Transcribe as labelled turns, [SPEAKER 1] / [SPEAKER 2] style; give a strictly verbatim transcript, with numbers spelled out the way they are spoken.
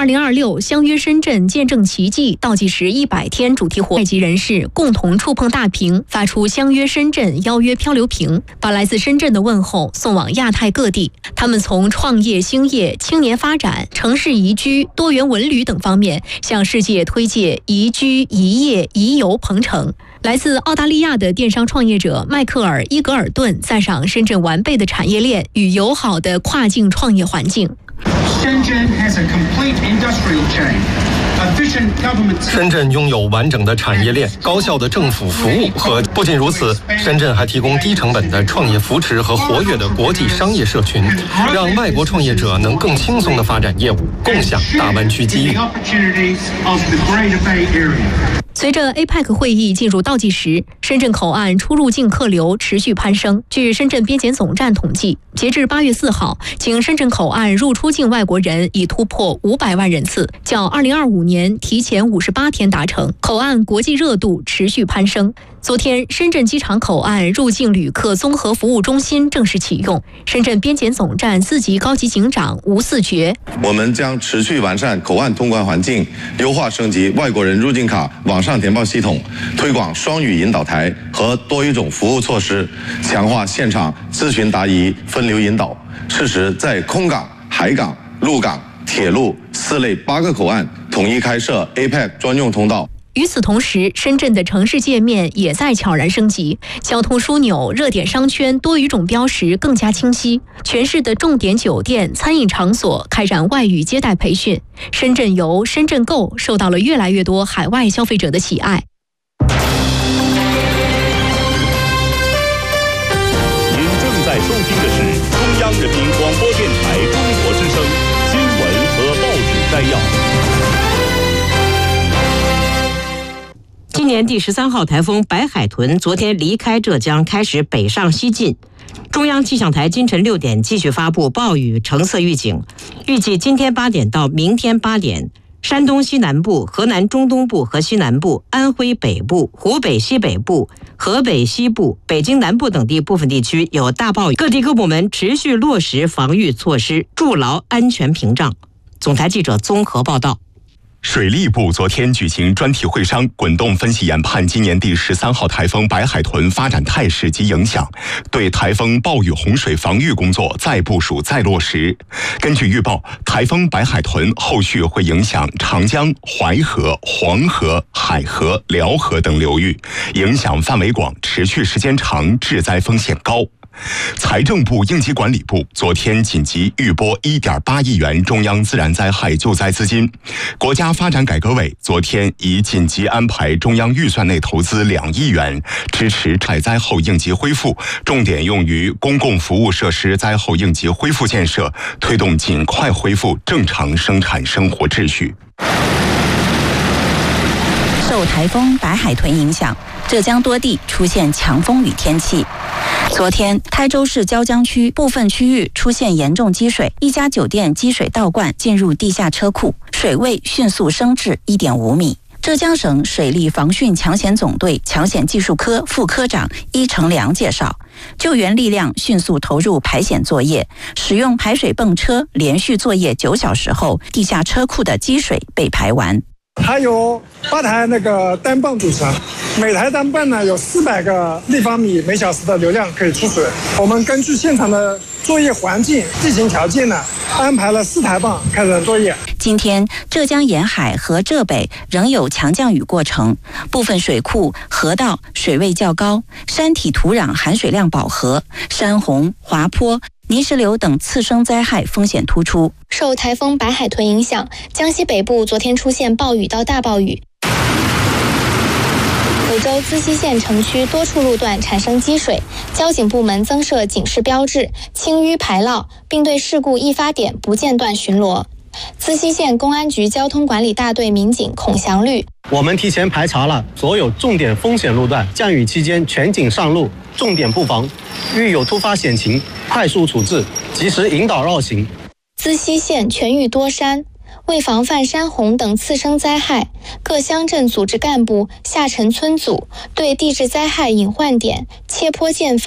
[SPEAKER 1] 二零二六相约深圳见证奇迹倒计时一百天主题活动，外籍人士共同触碰大屏，发出相约深圳邀约漂流瓶，把来自深圳的问候送往亚太各地。他们从创业兴业、青年发展、城市宜居、多元文旅等方面向世界推介宜居、宜业、宜游鹏程。来自澳大利亚的电商创业者迈克尔·伊格尔顿赞赏深圳完备的产业链与友好的跨境创业环境。
[SPEAKER 2] 深圳拥有完整的产业链、高效的政府服务和，不仅如此，深圳还提供低成本的创业扶持和活跃的国际商业社群，让外国创业者能更轻松地发展业务，共享大湾区机遇。
[SPEAKER 1] 随着 A P E C 会议进入倒计时，深圳口岸出入境客流持续攀升。据深圳边检总站统计，截至八月四号，经深圳口岸入出境外国人已突破五百万人次，较二零二五年提前五十八天达成。口岸国际热度持续攀升。昨天，深圳机场口岸入境旅客综合服务中心正式启用。深圳边检总站四级高级警长吴四觉：
[SPEAKER 3] 我们将持续完善口岸通关环境，优化升级外国人入境卡网上填报系统，推广双语引导台和多语种服务措施，强化现场咨询答疑分流引导。适时在空港、海港、陆港、铁路四类八个口岸统一开设 A P E C 专用通道。
[SPEAKER 1] 与此同时，深圳的城市界面也在悄然升级，交通枢纽、热点商圈、多语种标识更加清晰。全市的重点酒店、餐饮场所开展外语接待培训。深圳游、深圳购受到了越来越多海外消费者的喜爱。
[SPEAKER 4] 您正在收听的是中央人民广播电台中国之声新闻和报纸摘要。
[SPEAKER 5] 今年第十三号台风白海豚昨天离开浙江，开始北上西进。中央气象台今晨六点继续发布暴雨橙色预警，预计今天八点到明天八点，山东西南部、河南中东部和西南部、安徽北部、湖北西北部、河北西部、北京南部等地部分地区有大暴雨，各地各部门持续落实防御措施，筑牢安全屏障。总台记者综合报道。
[SPEAKER 4] 水利部昨天举行专题会商，滚动分析研判今年第十三号台风白海豚发展态势及影响，对台风暴雨洪水防御工作再部署再落实。根据预报，台风白海豚后续会影响长江、淮河、黄河、海河、辽河等流域，影响范围广，持续时间长，致灾风险高。财政部应急管理部昨天紧急预拨 一点八亿元中央自然灾害救灾资金，国家发展改革委昨天已紧急安排中央预算内投资两亿元，支持采灾后应急恢复，重点用于公共服务设施灾后应急恢复建设，推动尽快恢复正常生产生活秩序。
[SPEAKER 6] 受台风白海豚影响，浙江多地出现强风雨天气。昨天，台州市椒江区部分区域出现严重积水，一家酒店积水倒灌进入地下车库，水位迅速升至 一点五米。浙江省水利防汛抢险总队抢险技术科副科长伊成良介绍，救援力量迅速投入排险作业，使用排水泵车连续作业九小时后，地下车库的积水被排完。
[SPEAKER 7] 它由八台那个单泵组成，每台单泵呢有四百个立方米每小时的流量可以出水。我们根据现场的作业环境、地形条件呢，安排了四台泵开展作业。
[SPEAKER 6] 今天，浙江沿海和浙北仍有强降雨过程，部分水库、河道水位较高，山体土壤含水量饱和，山洪、滑坡、泥石流等次生灾害风险突出。
[SPEAKER 8] 受台风白海豚影响，江西北部昨天出现暴雨到大暴雨。福州资溪县城区多处路段产生积水，交警部门增设警示标志、清淤排涝，并对事故易发点不间断巡逻。资溪县公安局交通管理大队民警孔祥律：
[SPEAKER 9] 我们提前排查了所有重点风险路段，降雨期间全警上路，重点布防，遇有突发险情快速处置，及时引导绕行。
[SPEAKER 8] 资溪县全域多山，为防范山洪等次生灾害，各乡镇组织干部下沉村组对地质灾害隐患点、切坡建房